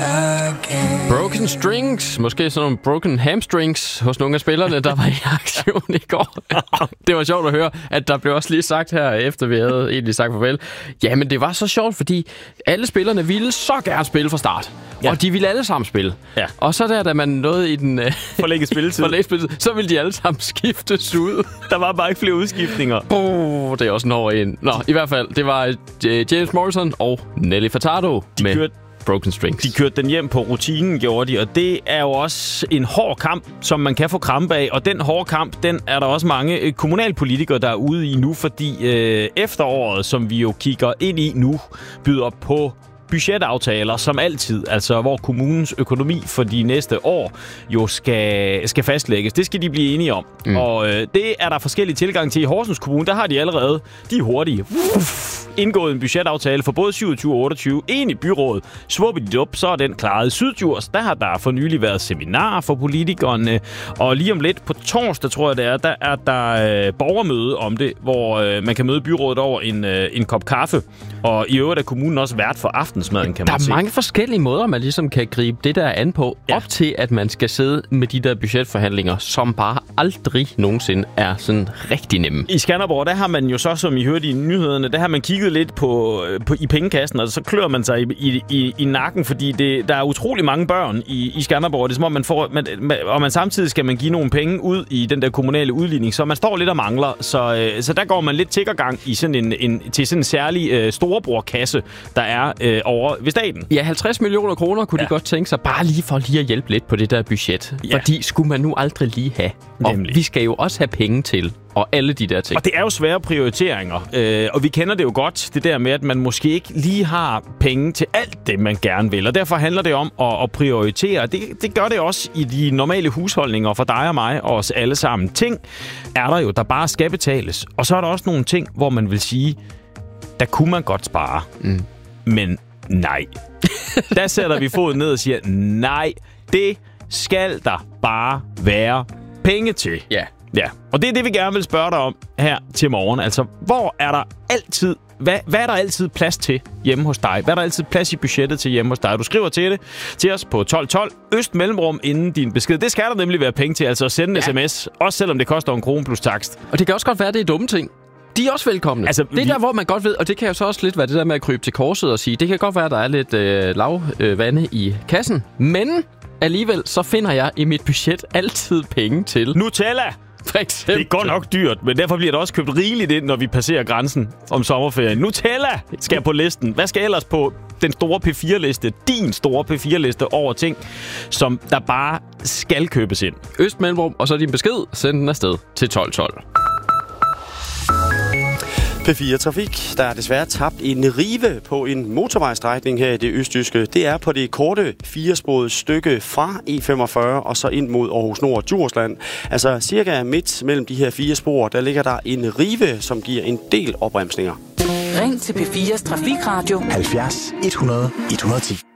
Broken strings, måske sådan nogle broken hamstrings hos nogle af spillerne, der var i aktion i går. Det var sjovt at høre, at der blev også lige sagt her, efter vi havde egentlig sagt farvel. Jamen, det var så sjovt, fordi alle spillerne ville så gerne spille fra start. Ja. Og de ville alle sammen spille. Ja. Og så da man nåede i den forlænget spilletid, så ville de alle sammen skiftes ud. Der var bare ikke flere udskiftninger. Det er også en hård en. Nå, i hvert fald, det var James Morrison og Nelly Furtado med Broken Strings. De kørte den hjem på rutinen, gjorde de, og det er jo også en hård kamp, som man kan få krampe af. Og den hårde kamp, den er der også mange kommunalpolitikere, der er ude i nu, fordi efteråret, som vi jo kigger ind i nu, byder på budgetaftaler, som altid, altså hvor kommunens økonomi for de næste år jo skal fastlægges. Det skal de blive enige om. Og det er der forskellige tilgang til. I Horsens Kommune, der har de allerede, de er hurtige, indgået en budgetaftale for både 27 og 28. En i byrådet. Svuppedup, så er den klaret. Syddjurs, der har der for nylig været seminarer for politikerne, og lige om lidt på torsdag, tror jeg det er, der er der borgermøde om det, hvor man kan møde byrådet over en kop kaffe. Og i øvrigt er kommunen også vært for aftensmaden, kan man sige. Der er mange forskellige måder, man ligesom kan gribe det der an på, op til, at man skal sidde med de der budgetforhandlinger, som bare aldrig nogensinde er sådan rigtig nemme. I Skanderborg, der har man jo så, som I hørte i nyhederne, der har man kigget lidt på i pengekassen, og så klør man sig i nakken, fordi der er utrolig mange børn i Skanderborg. Det er som om, man får, og man samtidig skal man give nogle penge ud i den der kommunale udligning, så man står lidt og mangler. Så der går man lidt tiggergang i sådan til sådan en særlig storebrorkasse, der er over ved staten. Ja, 50 millioner kroner kunne de godt tænke sig, bare lige for lige at hjælpe lidt på det der budget. Ja. Fordi skulle man nu aldrig lige have. Og vi skal jo også have penge til, og alle de der ting. Og det er jo svære prioriteringer. Og vi kender det jo godt, det der med, at man måske ikke lige har penge til alt det, man gerne vil. Og derfor handler det om at prioritere. Det gør det også i de normale husholdninger for dig og mig og os alle sammen. Ting er der jo, der bare skal betales. Og så er der også nogle ting, hvor man vil sige, der kunne man godt spare. Men nej. Der sætter vi foden ned og siger, nej, det skal der bare være penge til. Ja. Ja, og det er det, vi gerne vil spørge dig om her til morgen. Altså, hvor er der altid, hvad er der altid plads til hjemme hos dig? Hvad er der altid plads i budgettet til hjemme hos dig? Du skriver til os på 1212, øst mellemrum inden din besked. Det skal der nemlig være penge til, altså at sende en sms, også selvom det koster 1 krone plus takst. Og det kan også godt være, det er dumme ting. De er også velkomne. Altså, det er der, hvor man godt ved, og det kan jo så også lidt være det der med at krybe til korset og sige, det kan godt være, der er lidt lavvande i kassen, men alligevel så finder jeg i mit budget altid penge til Nutella! For eksempel. Det er godt nok dyrt, men derfor bliver det også købt rigeligt ind, når vi passerer grænsen om sommerferien. Nutella skal på listen. Hvad skal ellers på den store P4-liste? Din store P4-liste over ting, som der bare skal købes ind. Øst mellemrum, og så din besked. Send den afsted til 1212. P4 Trafik. Der er desværre tabt en rive på en motorvejstrækning her i det østjyske. Det er på det korte 4-sporede stykke fra E45 og så ind mod Aarhus Nord og Djursland. Altså cirka midt mellem de her 4 spor, der ligger der en rive, som giver en del opbremsninger. Ring til P4's Trafikradio 70 100 110.